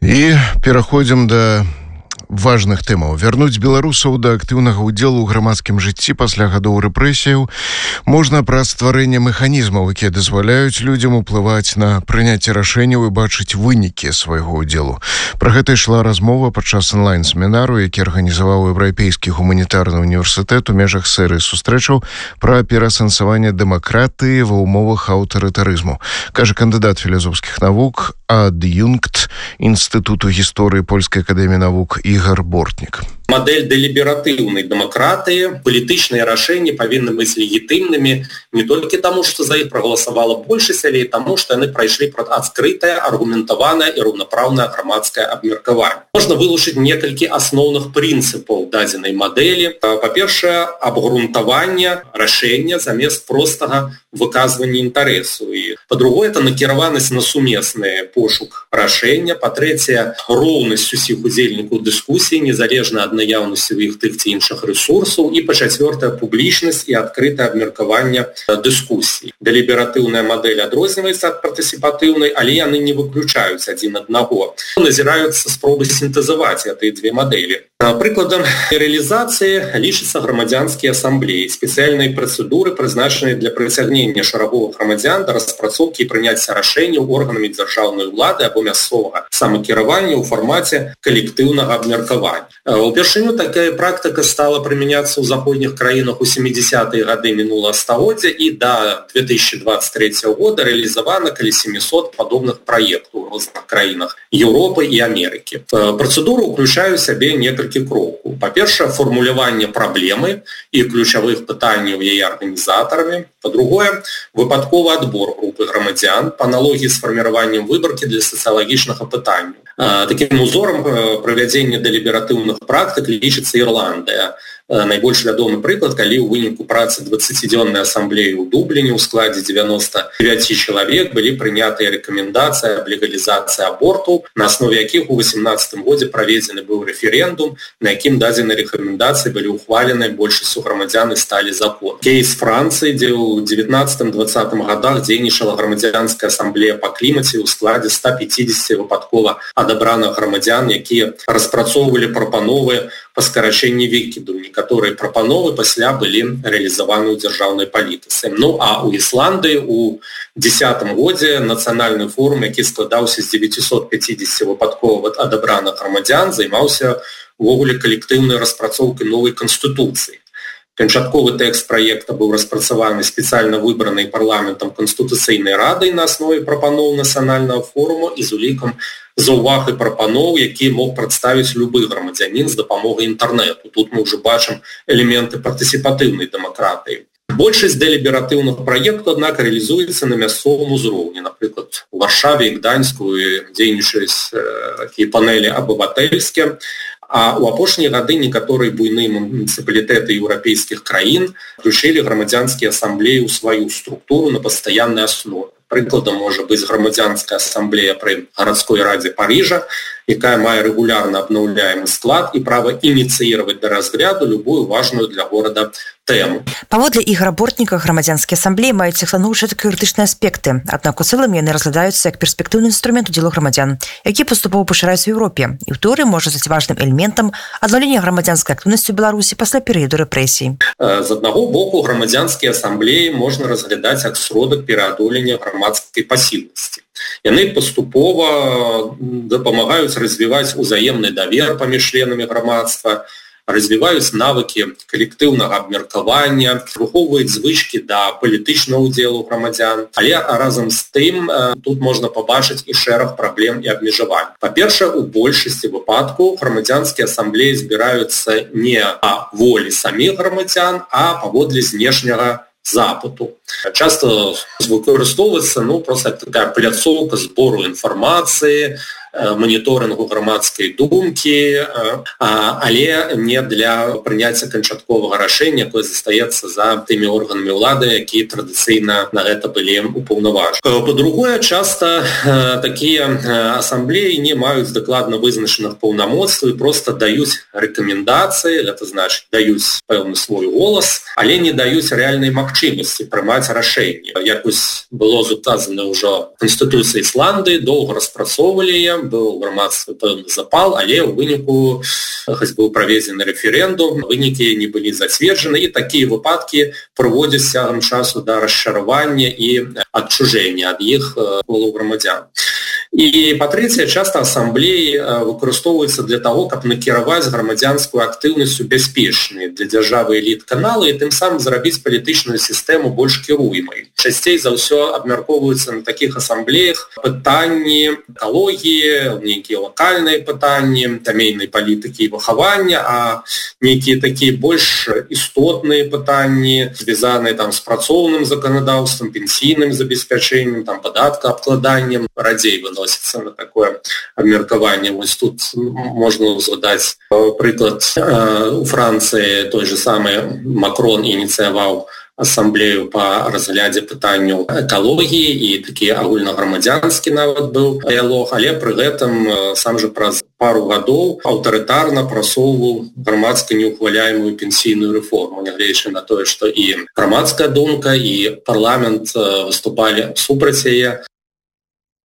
І пераходзім да важных тэмаў. Вярнуць беларусаў да актыўнага ўдзелу ў грамадскім жыцці пасля гадоў рэпрэсіяў можна праз стварэнне механізмаў, якія дазваляюць людзям уплываць на прыняцце рашэнняў і бачыць вынікі свайго ўдзелу. Пра гэта ішла размова падчас онлайн-семінару, які арганізаваў Еўрапейскі гуманітарны універсітэт у межах серыі сустрэчаў пра пераасэнсаванне дэмакратыі ва ўмовах аўтарытарызму, кажа кандыдат філасофскіх навук, ад'юнкт Інстытуту гісторыі Польскай акадэміі навук Ігор Бортнік. Модель делиберативной демократии, политичные решения повинны быть легитимными не только тому, что за их проголосовала большинство, але и тому, что они прошли открытое, аргументованное и равноправное громадское обмеркование. Можно вылучить несколько основных принципов даденной модели. По-перше, обґрунтование решения замест простого выказывания интересу. И по-другое, это накерованность на сумесный пошук решения. По-третье, ровность усіх удзельнікаў дискуссии, незалежно от наявності в іх тих ці інших ресурсів, і по-четверте, публічність і відкрите обміркування дискусій. Деліберативна модель відрізняється від партисипативної, але вони не виключаються один одного. Назираються спроби синтезувати ці дві моделі. Прикладом реалізації лічаться громадянські асамблеї, спеціальні процедури, призначені для притягнення шагових громадян до розпрацовки і прийняття рішень органами державної влади або місцевого самокерування у форматі колективного обміркування. Упершыню такая практика стала применяться у заходних краинах у 70-е годы минулого столетия, и до 2023 года реализовано около 700 подобных проектов в разных краинах Европы и Америки. Процедуру включают в себе несколько кроков. По-перше, формулирование проблемы и ключевых питаний ее организаторами. По-другое, випадковый отбор группы громадян по аналогии с формированием выборки для социологичных питаний. Таким узором проведення деліберативних практик лічиться Ірландія. Найбольш вядомы прыклад, калі ў выніку працы 20-дзённай асамблеі ў Дубліне ў складзе 99 чалавек былі прынятыя рэкамендацыі аб легалізацыі аборту, на аснове якіх у 2018 годзе праведзены быў рэферэндум, на якім дадзеныя рэкамендацыі былі ўхвалены большасцю грамадзян і сталі закон. Кейс Францыі, дзе ў 19-20 годах дзейнічала грамадзянская асамблея па клімаце ў складзе 150 выпадкова адабраных грамадзян, якія распрацоўвалі прапановы па скарачэнні выкіду. Некаторыя прапановы пасля былі рэалізаваны ў дзяржаўнай палітыцы. Ну а ў Ісландыі ў 2010 годзе нацыянальны форум, які складаўся з 950 выпадкова адабраных грамадзян, займаўся увогуле калектыўнай распрацоўкай новай канстытуцыі. Канчатковы тэкст праекта быў распрацаваны спецыяльна выбранай парламентам Канстытуцыйнай радай на аснове прапаноў нацыянальнага форуму і з улікам заўваг і прапаноў, які мог прадставіць любы грамадзянін з дапамогай інтэрнэту. Тут мы ўжо бачым элементы партысіпатыўнай дэмакратыі. Большасць дэлібератыўных праектаў, аднак, рэалізуецца на мясцовым узроўні. Напрыклад, у Варшаве і Гданьску дзейнічаюць такія панелі абыватэльскія, а ў апошнія гады некаторыя буйныя муніцыпалітэты еўрапейскіх краін включылі грамадзянскія асамблеі ў сваю структуру на пастаяннай аснове. Прыкладам можа быць грамадзянская асамблея пры гарадской радзе Парижа, якая мае рэгулярна абнаўляемы склад і права ініцыіраваць да разгляду любую важную для горада тэму. Паводле Ігора Бортніка, грамадзянскія асамблеі маюць станоўчыя та крытычныя аспекты, аднак у цэлым яны разглядаюцца як перспектыўны інструмент удзелу грамадзян, які паступова пашыраюць у Еўропе, і ў тэорыі можа стаць важным элементам аднаўлення грамадзянскай актыўнасці ў Беларусі пасля перыяду рэпрэсій. З аднаго боку, грамадзянскія асамблеі можна разглядаць як сродак пераадолення грамадскай пасіўнасці. Яны паступова дапамагаюць развіваць узаемны давер паміж членамі грамадства, развіваюць навыкі калектыўнага абмеркавання, выхоўваюць звычкі да палітычнага ўдзелу грамадзян. Але разам з тым тут можна пабачыць і шэраг праблем і абмежавань. Па-першае, у большасці выпадкаў грамадзянскія асамблеі збіраюцца не па волі саміх грамадзян, а паводле знешняга запыту. Часто выкарыстоўваецца просто такая пляцоўка збору інфармацыі, моніторингу громадської думки, але не для прийняття канчаткового рішення, яке застається за тими органами влади, які традиційно на це були уповноважені. По-друге, часто такі асамблеї не мають докладно визначених повномоцтв і просто дають рекомендації, це значить дають певний свій голос, але не дають реальної можливості приймати прымаць рашэнні. Як было указана ўжо Канстытуцыі Ісландыі, доўга распрацоўвалі яе, быў грамадстве пэўны запал, але ў выніку хоць быў праведзены рэферэндум, вынікі не былі зацверджаны, і такія выпадкі прыводзяць цягам часу да расчаравання і адчужэння ад іх колаў грамадзян. І, па-трэцяе, часта асамблеі выкарыстоўваюцца для таго, каб накіраваць грамадзянскую актыўнасць у бяспечныя для дзяржавы эліт каналы і тым самым зрабіць палітычную сістэму больш кіруемай. Часцей за ўсё абмяркоўваюцца на такіх асамблеях пытанні экалогіі, нейкія лакальныя пытанні, сямейнай палітыкі і выхавання, а нейкія такія больш істотныя пытанні, звязаныя з працоўным заканадаўствам, пенсійным забеспячэннем, падаткаабкладаннем, радзей выносіцца на такое абмеркаванне. Вось тут можна узгадаць прыклад у Францыі той же самы Макрон ініцыяваў асамблею па разглядзе пытанняў экалогіі і такі агульнаграмадзянскі нават быў дыялог, але пры гэтым сам жа праз пару гадоў аўтарытарна прасоўваў грамадска неухваляемую пенсійную рэформу, нягледзячы на тое, што і грамадская думка, і парламент выступалі супраць яе.